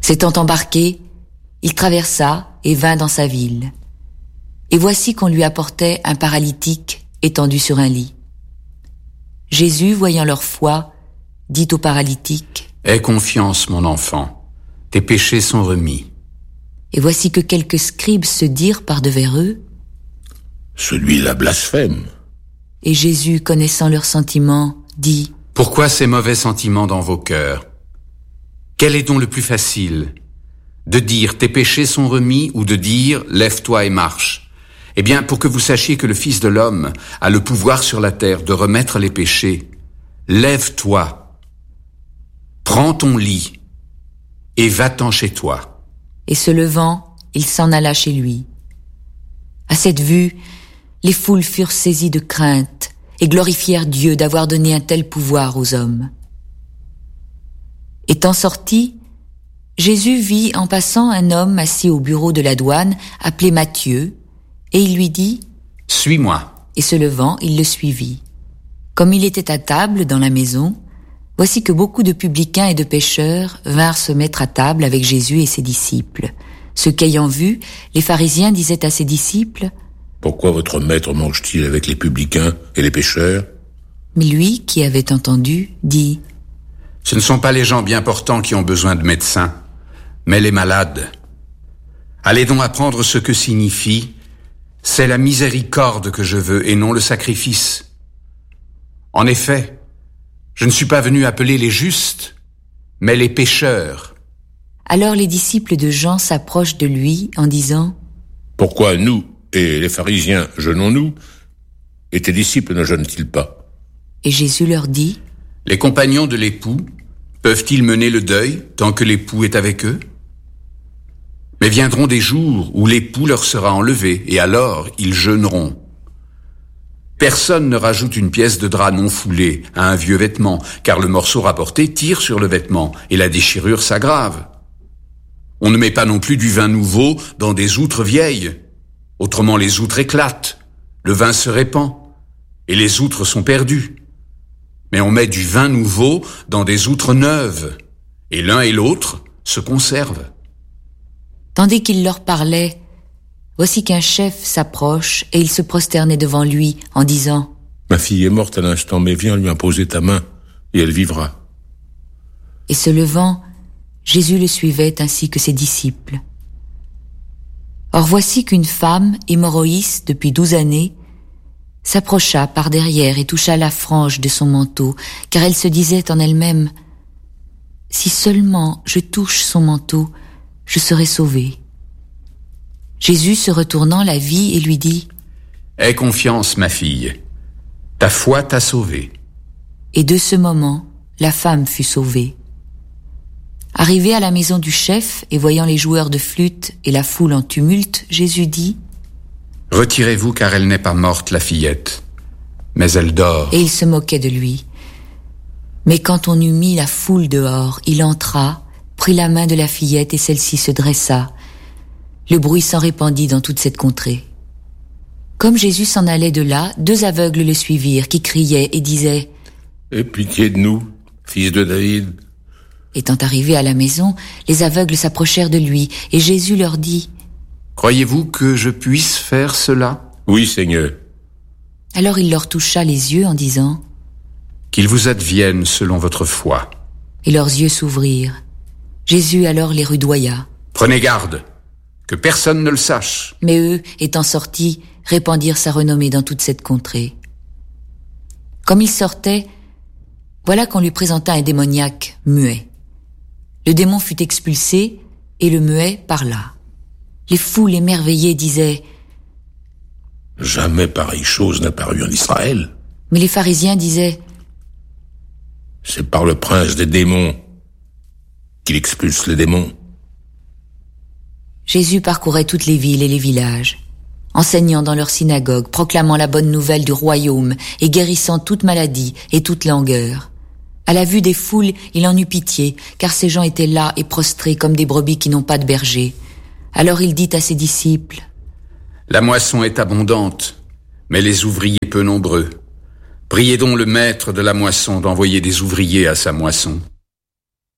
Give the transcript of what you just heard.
S'étant embarqué, il traversa et vint dans sa ville. Et voici qu'on lui apportait un paralytique étendu sur un lit. Jésus, voyant leur foi, dit au paralytique : « Aie confiance, mon enfant, tes péchés sont remis. » Et voici que quelques scribes se dirent par-devers eux : « Celui-là blasphème. » Et Jésus, connaissant leurs sentiments, dit : « Pourquoi ces mauvais sentiments dans vos cœurs ? Quel est donc le plus facile ? De dire tes péchés sont remis ou de dire lève-toi et marche ? Eh bien, pour que vous sachiez que le Fils de l'homme a le pouvoir sur la terre de remettre les péchés, lève-toi, prends ton lit et va-t'en chez toi. » Et se levant, il s'en alla chez lui. À cette vue, les foules furent saisies de crainte et glorifièrent Dieu d'avoir donné un tel pouvoir aux hommes. Étant sorti, Jésus vit en passant un homme assis au bureau de la douane, appelé Matthieu, et il lui dit : « Suis-moi. » Et se levant, il le suivit. Comme il était à table dans la maison, voici que beaucoup de publicains et de pécheurs vinrent se mettre à table avec Jésus et ses disciples. Ce qu'ayant vu, les pharisiens disaient à ses disciples : « Pourquoi votre maître mange-t-il avec les publicains et les pécheurs ?» Mais lui, qui avait entendu, dit : « Ce ne sont pas les gens bien portants qui ont besoin de médecins, mais les malades. Allez donc apprendre ce que signifie « C'est la miséricorde que je veux et non le sacrifice. » En effet, je ne suis pas venu appeler les justes, mais les pécheurs. » Alors les disciples de Jean s'approchent de lui en disant : « Pourquoi nous et les pharisiens jeûnons-nous et tes disciples ne jeûnent-ils pas ?» Et Jésus leur dit : « Les compagnons de l'époux peuvent-ils mener le deuil tant que l'époux est avec eux ? Mais viendront des jours où l'époux leur sera enlevé, et alors ils jeûneront. Personne ne rajoute une pièce de drap non foulée à un vieux vêtement, car le morceau rapporté tire sur le vêtement, et la déchirure s'aggrave. On ne met pas non plus du vin nouveau dans des outres vieilles. Autrement les outres éclatent, le vin se répand, et les outres sont perdues. Mais on met du vin nouveau dans des outres neuves, et l'un et l'autre se conservent. » Tandis qu'il leur parlait, voici qu'un chef s'approche et il se prosternait devant lui en disant : « Ma fille est morte à l'instant, mais viens lui imposer ta main et elle vivra. » Et se levant, Jésus le suivait ainsi que ses disciples. Or voici qu'une femme, hémorroïste depuis 12 années, s'approcha par derrière et toucha la frange de son manteau, car elle se disait en elle-même : « Si seulement je touche son manteau, je serai sauvée. » Jésus, se retournant, la vit et lui dit : « Aie confiance, ma fille, ta foi t'a sauvée. » Et de ce moment, la femme fut sauvée. Arrivé à la maison du chef et voyant les joueurs de flûte et la foule en tumulte, Jésus dit : « Retirez-vous, car elle n'est pas morte, la fillette, mais elle dort. » Et il se moquait de lui. Mais quand on eut mis la foule dehors, il entra, prit la main de la fillette et celle-ci se dressa. Le bruit s'en répandit dans toute cette contrée. Comme Jésus s'en allait de là, 2 aveugles le suivirent, qui criaient et disaient : « Aie pitié de nous, fils de David. » Étant arrivés à la maison, les aveugles s'approchèrent de lui, et Jésus leur dit : « Croyez-vous que je puisse faire cela ? » ?»« Oui, Seigneur. » Alors il leur toucha les yeux en disant : « Qu'il vous advienne selon votre foi. » Et leurs yeux s'ouvrirent. Jésus alors les rudoya. « Prenez garde, que personne ne le sache. » Mais eux, étant sortis, répandirent sa renommée dans toute cette contrée. Comme il sortait, voilà qu'on lui présenta un démoniaque muet. Le démon fut expulsé et le muet parla. Les foules émerveillées disaient : « Jamais pareille chose n'a paru en Israël. » Mais les pharisiens disaient : « C'est par le prince des démons qu'il expulse les démons. » Jésus parcourait toutes les villes et les villages, enseignant dans leurs synagogues, proclamant la bonne nouvelle du royaume et guérissant toute maladie et toute langueur. À la vue des foules, il en eut pitié, car ces gens étaient là et prostrés comme des brebis qui n'ont pas de berger. Alors il dit à ses disciples : « La moisson est abondante, mais les ouvriers peu nombreux. Priez donc le maître de la moisson d'envoyer des ouvriers à sa moisson. »